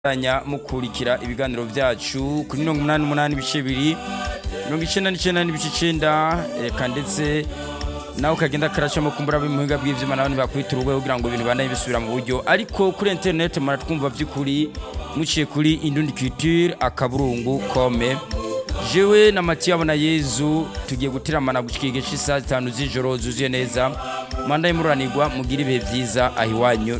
Ranya mukurikira ibiganiro byacu kuri 88 bice biri 99 n'ibice 9 reka ndetse nawe kagenda karasha mu kumbura bimuhinga bw'ivyuma nabandi bakwita urugwe kugira ngo ibintu banaye bisubira mu buryo ariko kuri internet maratwumva by'ukuri muciye kuri Indundi Culture akaburungu kome jewe na Mathieu na Yezu tugiye gutiramana gushikige cy'isa 5 z'ijoro zuzuye neza manda imuranirwa mugira ibihe byiza ahiwanyu